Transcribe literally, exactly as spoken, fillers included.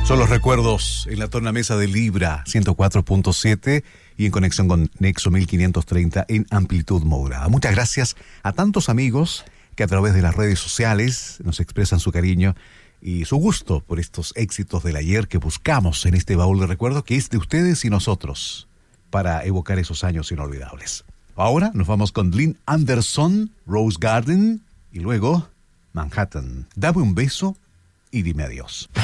Son los recuerdos en la tornamesa de Libra ciento cuatro punto siete y en conexión con Nexo mil quinientos treinta en amplitud modulada. Muchas gracias a tantos amigos que a través de las redes sociales nos expresan su cariño y su gusto por estos éxitos del ayer que buscamos en este baúl de recuerdos que es de ustedes y nosotros para evocar esos años inolvidables. Ahora nos vamos con Lynn Anderson, Rose Garden y luego Manhattan. Dame un beso y dime adiós.